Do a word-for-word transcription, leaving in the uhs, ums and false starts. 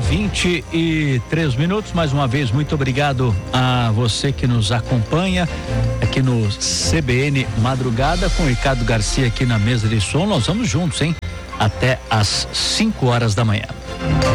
vinte e três minutos. Mais uma vez, muito obrigado a você que nos acompanha aqui no C B N Madrugada com o Ricardo Garcia aqui na mesa de som. Nós vamos juntos, hein? Até às cinco horas da manhã.